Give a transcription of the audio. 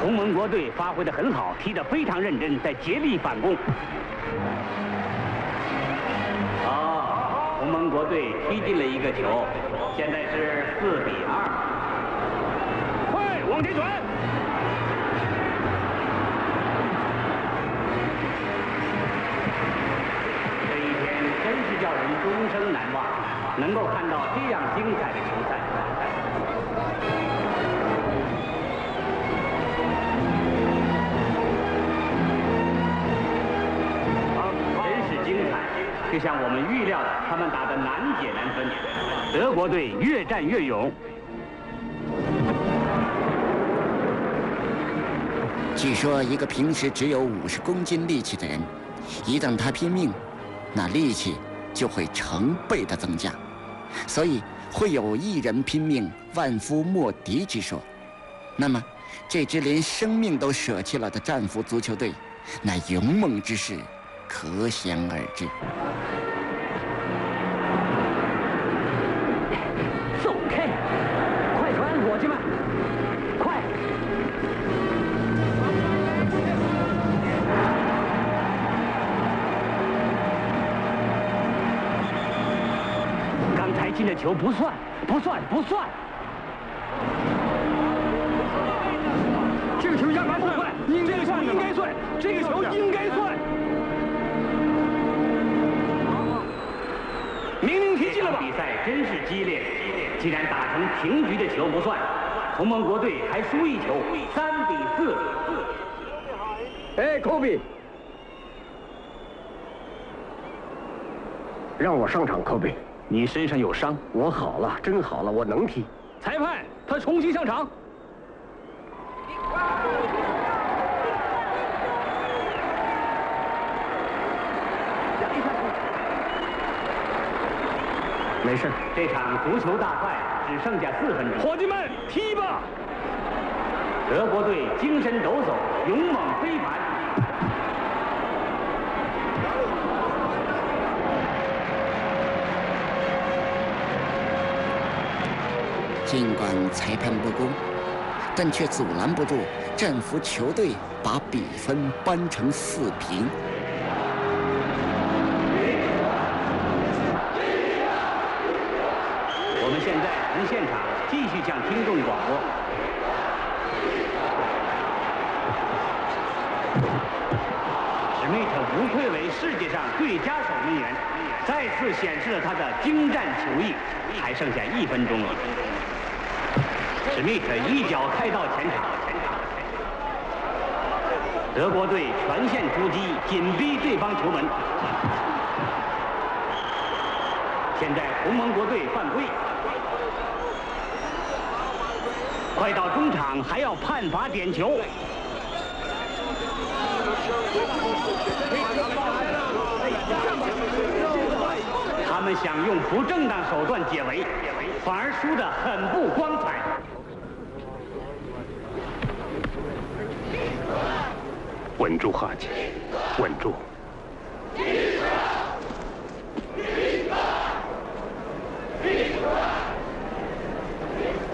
同盟国队发挥得很好，踢得非常认真，在竭力反攻。好，同盟国队踢进了一个球，现在是4比2。快往前传！这一天真是叫人终生难忘，能够看到这样精彩的球赛。 就像我们预料的，他们打得难解难分。德国队越战越勇。 据说，一个平时只有50公斤力气的人，一旦他拼命，那力气就会成倍的增加。所以会有一人拼命，万夫莫敌之说。那么，这支连生命都舍弃了的战俘足球队，那勇猛之势可想而知。 走开！快传，伙计们，快！刚才进的球不算，不算，不算！这个球压盘不算，应该算，应该算，这个球应该算。明明踢进了吧？比赛真是激烈。 既然打成平局的球不算，同盟国队还输一球，3比4。 哎，科比，让我上场，科比。 你身上有伤， 我好了，真好了，我能踢。 裁判，他重新上场。 没事， 这场足球大赛只剩下4分钟。伙计们，踢吧！德国队精神抖擞，勇猛非凡。 尽管裁判不公，但却阻拦不住战俘球队把比分扳成4平。 我们现在从现场继续向听众广播。史密特无愧为世界上最佳守门员，再次显示了他的精湛球艺。还剩下1分钟了，史密特一脚开到前场，德国队全线出击，紧逼对方球门。现在同盟国队犯规。 快到中场，还要判罚点球。他们想用不正当手段解围，反而输得很不光彩。 稳住，哈吉，稳住。